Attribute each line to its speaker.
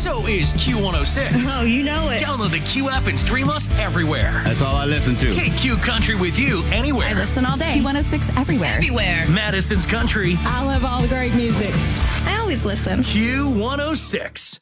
Speaker 1: So is Q106.
Speaker 2: Oh, you know it.
Speaker 1: Download the Q app and stream us everywhere.
Speaker 3: That's all I listen to.
Speaker 1: Take Q Country with you anywhere.
Speaker 4: I listen all day. Q106 everywhere.
Speaker 2: Everywhere.
Speaker 1: Madison's Country.
Speaker 5: I love all the great music.
Speaker 2: I always listen.
Speaker 1: Q106.